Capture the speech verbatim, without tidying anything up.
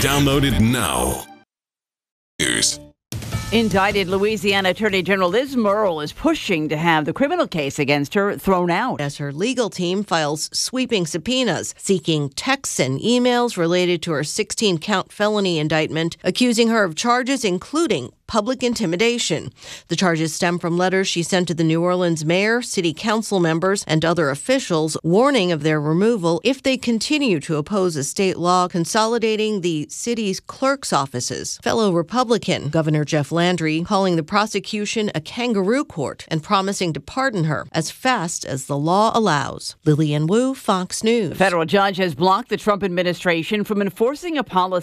Download it now. Here's Indicted Louisiana Attorney General Liz Murrill is pushing to have the criminal case against her thrown out as her legal team files sweeping subpoenas seeking texts and emails related to her sixteen-count felony indictment, accusing her of charges including public intimidation. The charges stem from letters she sent to the New Orleans mayor, city council members, and other officials, warning of their removal if they continue to oppose a state law consolidating the city's clerk's offices. Fellow Republican Governor Jeff Landry calling the prosecution a kangaroo court and promising to pardon her as fast as the law allows. Lillian Wu, Fox News. A federal judge has blocked the Trump administration from enforcing a policy